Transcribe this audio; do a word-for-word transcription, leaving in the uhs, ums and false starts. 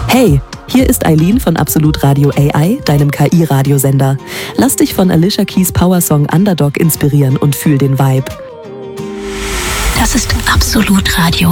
Hey, hier ist Eileen von Absolut Radio A I, deinem K I-Radiosender. Lass dich von Alicia Keys Powersong Underdog inspirieren und fühl den Vibe. Das ist Absolut Radio